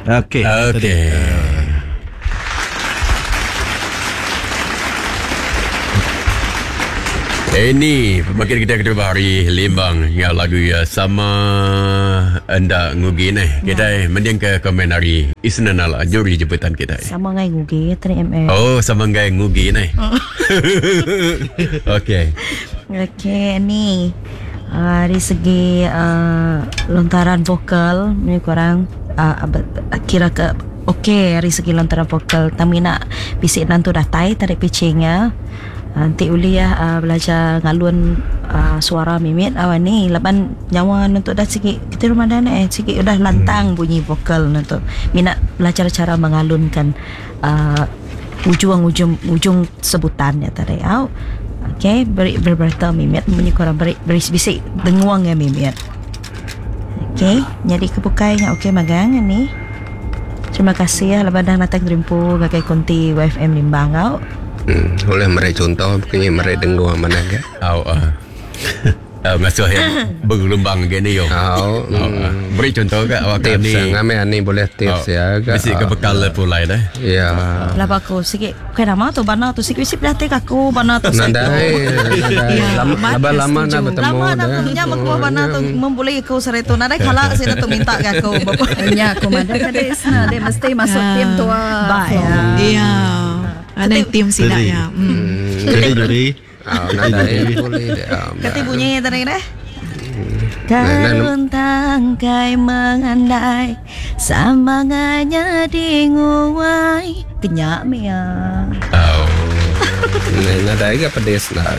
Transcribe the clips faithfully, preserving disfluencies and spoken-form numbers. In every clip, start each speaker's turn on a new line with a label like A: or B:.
A: Okey.
B: Okey. Ini pemakai kita kedua hari Limbang yang lagu ya sama anda ngugi ni. Kita mending ke komen hari Isnanal juri jemputan kita.
C: Sama ngai ngugi tadi M M.
B: Oh, sama ngai ngugi ni. Okey.
C: Okey ni uh, dari segi uh, lontaran vokal ni korang uh, kira ke okey dari segi lontaran vokal kami nak bisik nantu datai tarik pitchingnya. Nanti uli ya uh, belajar ngalun uh, suara mimit awan ni laban nyawa untuk dah sikit kita Ramadan eh sikit udah lantang bunyi vokal untuk minat belajar cara mengalunkan uh, ujung-ujung ujung sebutannya tadi au. Okey beri berberta mimit bunyi korang beri beri bisik denguang ya mimit. Okey jadi kebukainya okey magang ni. Terima kasih ya laban dah datang terimpu gagai konti W F M Limbang au.
D: Hmm, oleh mereka contoh bukannya mereka dengar mana ke?
B: Au ah. Uh, masuk yang bergelombang gini yo.
D: Oh,
B: mm. Beri contoh ke awak
D: tips
B: ni.
D: Ngame ani boleh tips ya ke?
B: Mesti ke bekal pula dah.
D: Ya.
C: Lah aku sikit kau nama tu bana tu sikit sip latih aku bana tu.
D: Nandai. Lama lama nak bertemu.
C: Lama nak punya aku bana tu memboleh aku sore tu. Nandai kala saya tu minta ke aku.
E: Bapaknya aku mana kada isna dia mesti masuk tim tu.
C: Baik.
F: Iya. Ada tim silanya.
A: Hmm. Jadi juri.
D: Ah, nandai boleh dia.
C: Kati bunyi tadi dah. Karun tangkai mengandai samanganya dinguai kenyak mia.
B: Oh.
D: Nandai ke pedes lah.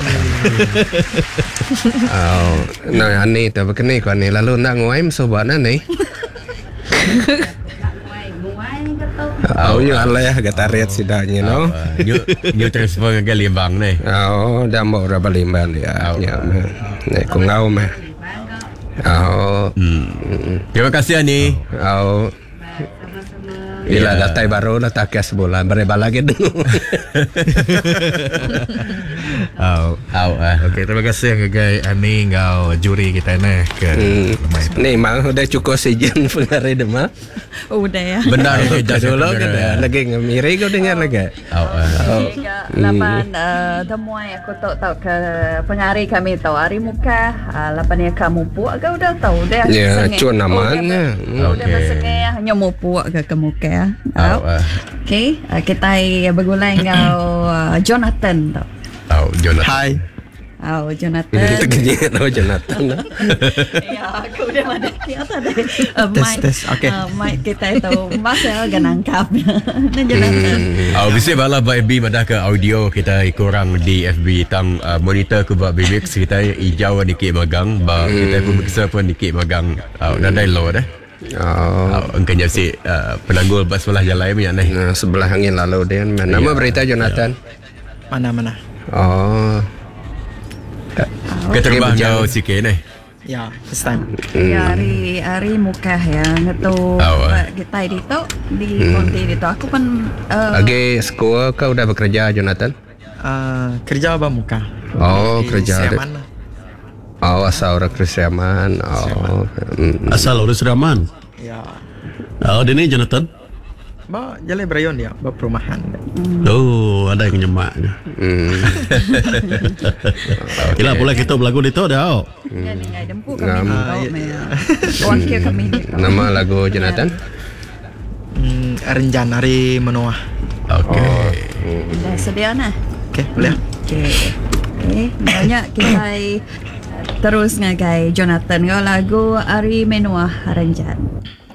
D: Oh, nah ani tu begini kau ni lalu nak nguai sobat ni. Oh, ya Allah ya kata red sidanya no.
B: New new transfer ke Limbang ni.
D: Oh, dah mau berapa Limbang dia. Ya, ni kau ngau mah. Oh.
B: Terima kasih Ani.
D: Oh. Bila datai baru dah tak kes bulan berapa lagi dulu.
A: Oh,
B: au ah.
A: okey, terima kasih kegai Ani ngau juri kita ni ke.
D: Ni mang udah cukup sejen pengarai demam.
C: Oh dah ya.
B: Benar ni
D: Dah dulu kan lagi ngemiri kau dengar lagi.
B: Au ah.
E: Lapan temuan aku tahu tahu ke pengari kami tahu hari muka lapan yang kamu puak ke udah tahu dah.
D: Ya, cun namanya.
E: Udah masuknya hanya mau puak ke ke muka.
B: Au ah.
E: Okey, kita bergulai ngau Jonathan tau.
B: Au Jonathan.
A: Hai.
E: Oh, Jonathan.
D: Kita kerja tahu Jonathan.
E: Ya, aku udah ada kita dah.
A: Tes tes. Okey.
E: Mic kita itu masa ganangkap. Dan Jonathan.
B: Au bisa bala by B madah ke audio kita kurang di F B tang uh, monitor ke buat Bimix kita hijau dikit magang, ba kita pun bisa pun dikit magang. Au dah dah low dah.
D: Oh,
B: Au engkau si uh, penanggul bas sebelah jalan punya ni.
D: nah, sebelah angin lalu dia. Nama
B: Ya.
D: berita Jonathan.
A: Mana mana.
D: Oh.
B: Kita terbang
D: Okey,
B: jauh sikit ni.
A: Ya, first time.
E: Ya, hari hari muka yang itu
B: Oh,
E: kita itu di konti itu aku pun uh,
D: Lagi sekolah kau udah bekerja Jonathan?
A: Uh, kerja apa muka?
D: Oh,
A: Di
D: kerja ada.
A: Siaman.
D: Oh, asal orang Kristiaman. Oh. Mm.
G: Asal urus Raman.
A: Ya.
G: Oh, dia ni Jonathan.
A: Ba jalan berayon dia, ba perumahan.
G: Oh, ada yang nyemak.
D: Mm.
G: Kila boleh kita berlagu di tu dah.
E: yang ngai dempu
D: Ngam.
E: kami di wakil kami di
D: Nama lagu Jonathan?
A: Hmm, renjan hari menua.
B: Okey.
E: dah sedia nah.
A: Okey, boleh.
E: Okey. Okey, banyak kita terus ngagai Jonathan ngau lagu Ari Menua Haranjan.